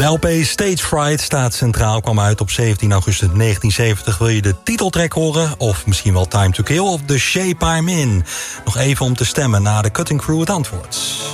De LP Stage Fright staat centraal, kwam uit op 17 augustus 1970. Wil je de titeltrack horen? Of misschien wel Time to Kill of The Shape I'm In? Nog even om te stemmen na de Cutting Crew het antwoord.